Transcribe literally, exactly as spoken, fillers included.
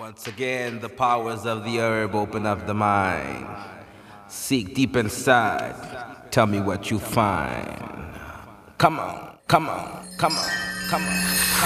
Once again, the powers of the herb open up the mind. Seek deep inside. Tell me what you find. Come on, come on, come on, come on.